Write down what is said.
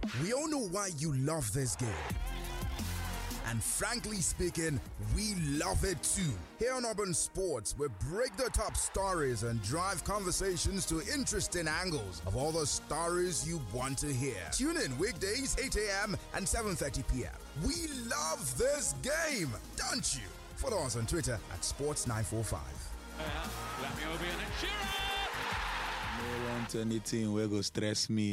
We all know why you love this game. And frankly speaking, we love it too. Here on Urban Sports, we break the top stories and drive conversations to interesting angles of all the stories you want to hear. Tune in weekdays 8 a.m. and 7:30 p.m. We love this game, don't you? Follow us on Twitter at Sports945. Let me over and Shearer! I don't want anything where go stress me.